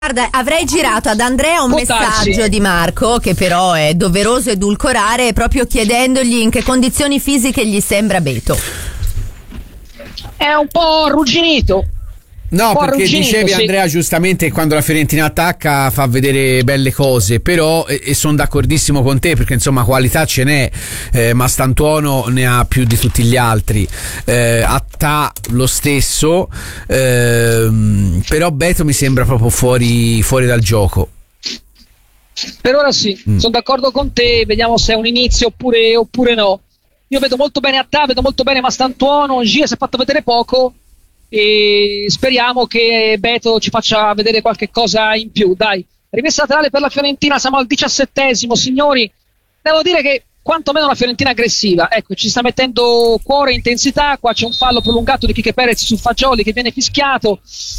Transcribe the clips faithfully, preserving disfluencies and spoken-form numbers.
Guarda, avrei girato ad Andrea un Può messaggio darsi. di Marco, che però è doveroso edulcorare, proprio chiedendogli in che condizioni fisiche gli sembra Beto. È un po' arrugginito. No, Un po' perché arrugginito, dicevi sì. Andrea giustamente che quando la Fiorentina attacca fa vedere belle cose, però e, e sono d'accordissimo con te perché insomma qualità ce n'è, eh, Mastantuono ne ha più di tutti gli altri, eh, Attà lo stesso, ehm, però Beto mi sembra proprio fuori, fuori dal gioco. Per ora sì, Mm. sono d'accordo con te, vediamo se è un inizio oppure, oppure no. Io vedo molto bene Attà, vedo molto bene Mastantuono, Gia si è fatto vedere poco e speriamo che Beto ci faccia vedere qualche cosa in più. Dai, rimessa laterale per la Fiorentina, siamo al diciassettesimo, signori. Devo dire che quantomeno la Fiorentina è aggressiva, ecco, ci sta mettendo cuore e intensità. Qua c'è un fallo prolungato di Quique Perez su Fagioli che viene fischiato.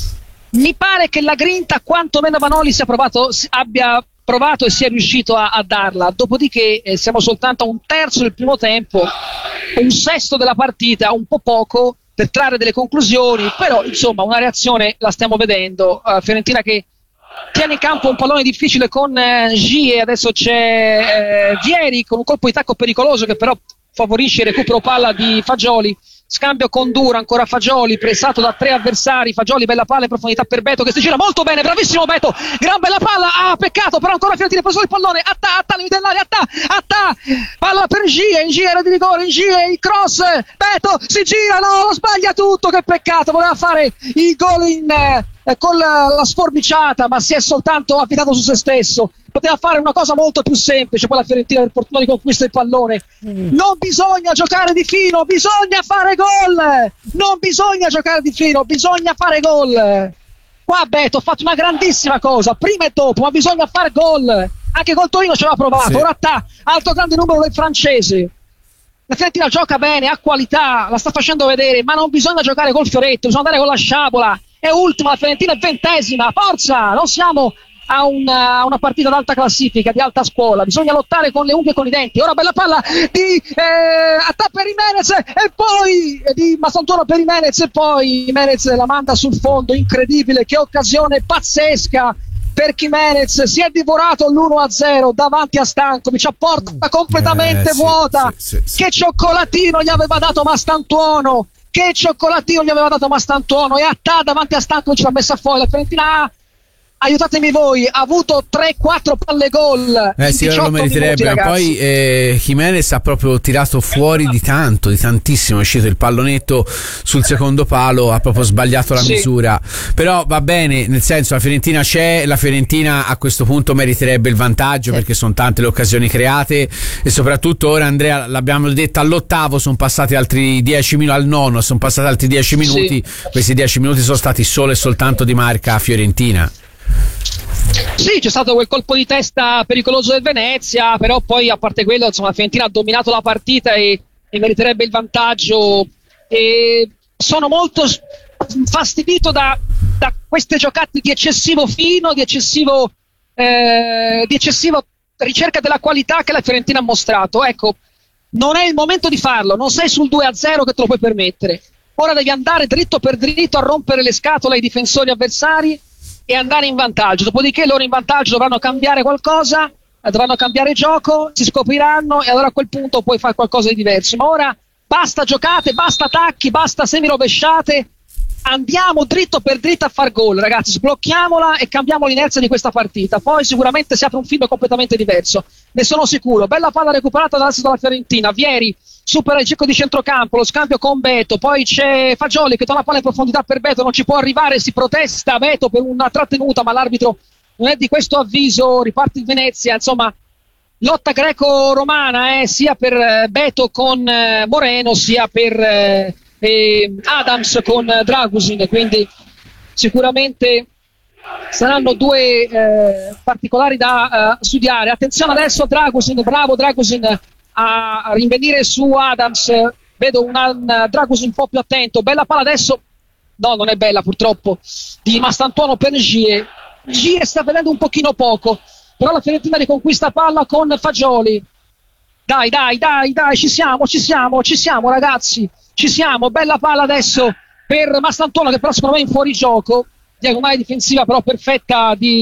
Mi pare che la grinta quantomeno Vanoli sia provato, si- abbia provato e sia riuscito a, a darla. Dopodiché eh, siamo soltanto a un terzo del primo tempo, un sesto della partita, un po' poco per trarre delle conclusioni, però insomma una reazione la stiamo vedendo. Uh, Fiorentina che tiene in campo un pallone difficile con eh, Gie, adesso c'è eh, Vieri con un colpo di tacco pericoloso che però favorisce il recupero palla di Fagioli. Scambio con Dura, ancora Fagioli, pressato da tre avversari. Fagioli, bella palla in profondità per Beto che si gira molto bene, bravissimo Beto, gran bella palla, ah peccato, però ancora Fiorentina preso il pallone, Attà, Attà, limite dell'area, Attà, Attà, palla per Gie, in Gie era di rigore, in Gie il cross, Beto si gira, no, lo sbaglia tutto, che peccato, voleva fare il gol in, eh, con la, la sforbiciata, ma si è soltanto affidato su se stesso. Poteva fare una cosa molto più semplice, poi la Fiorentina del Portone conquista il pallone. Non bisogna giocare di fino, bisogna fare gol. Non bisogna giocare di fino, bisogna fare gol. Qua Beto ha fatto una grandissima cosa, prima e dopo, ma bisogna fare gol. Anche col Torino ci aveva provato, Sì. ora Attà, altro grande numero del francese. La Fiorentina gioca bene, ha qualità, la sta facendo vedere, ma non bisogna giocare col fioretto, bisogna andare con la sciabola. È ultima, la Fiorentina è ventesima, forza, non siamo a una, a una partita d'alta classifica, di alta scuola, bisogna lottare con le unghie e con i denti. Ora bella palla di eh, Attà per Jimenez e poi eh, di Mastantuono per Jimenez e poi Jimenez la manda sul fondo, incredibile, che occasione pazzesca per Jimenez, si è divorato l'uno a zero davanti a Stankovic, a porta completamente Eh, sì, vuota. sì, sì, sì. Che cioccolatino gli aveva dato Mastantuono, che cioccolatino gli aveva dato Mastantuono, e Attà davanti a Stankovic l'ha messa fuori. La Fiorentina, aiutatemi voi, ha avuto tre quattro palle gol Eh in sì, ora lo diciotto minuti, meriterebbe, ma ragazzi. poi eh, Jimenez ha proprio tirato fuori di tanto, di tantissimo, è uscito il pallonetto sul secondo palo, ha proprio sbagliato la Sì. misura, però va bene, nel senso la Fiorentina c'è, la Fiorentina a questo punto meriterebbe il vantaggio perché sono tante le occasioni create e soprattutto ora Andrea, l'abbiamo detto, all'ottavo sono passati altri dieci minuti, al nono sono passati altri dieci minuti, questi dieci minuti sono stati solo e soltanto di marca fiorentina. Sì, c'è stato quel colpo di testa pericoloso del Venezia, però poi a parte quello, insomma, la Fiorentina ha dominato la partita e, e meriterebbe il vantaggio. E sono molto s- infastidito da, da queste giocate di eccessivo fino, di eccessivo, eh, di eccessiva ricerca della qualità che la Fiorentina ha mostrato. Ecco, non è il momento di farlo, non sei sul due a zero che te lo puoi permettere. Ora devi andare dritto per dritto a rompere le scatole ai difensori avversari e andare in vantaggio, dopodiché loro in vantaggio dovranno cambiare qualcosa, eh, dovranno cambiare gioco, si scopriranno e allora a quel punto puoi fare qualcosa di diverso. Ma ora basta giocate, basta attacchi, basta semirovesciate, andiamo dritto per dritto a far gol, ragazzi, sblocchiamola e cambiamo l'inerzia di questa partita, poi sicuramente si apre un film completamente diverso, ne sono sicuro. Bella palla recuperata dall'asse della Fiorentina, Vieri supera il ciclo di centrocampo, lo scambio con Beto, poi c'è Fagioli che dà una palla in profondità per Beto, non ci può arrivare, si protesta Beto per una trattenuta, ma l'arbitro non è di questo avviso, riparte il Venezia. Insomma, lotta greco-romana eh, sia per eh, Beto con eh, Moreno, sia per eh, eh, Adams con eh, Dragusin, quindi sicuramente saranno due eh, particolari da eh, studiare. Attenzione adesso Dragusin, bravo Dragusin a, a rinvenire su Adams, vedo un, un Dragusin un po' più attento, bella palla adesso, no non è bella purtroppo, di Mastantuono per Gie. Gie sta vedendo un pochino poco, però la Fiorentina riconquista palla con Fagioli. Dai, dai, dai, dai, ci siamo, ci siamo, ci siamo ragazzi, ci siamo. Bella palla adesso per Mastantuono che però secondo me è in fuorigioco. diagonale difensiva però perfetta di